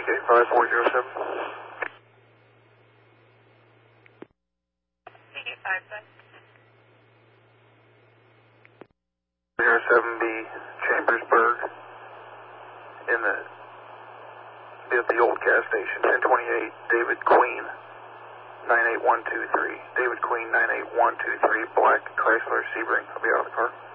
Okay, 5407. 07B Chambersburg in the old gas station, 1028 David Queen 98123. David Queen 98123, black Chrysler Sebring. I'll be out of the car.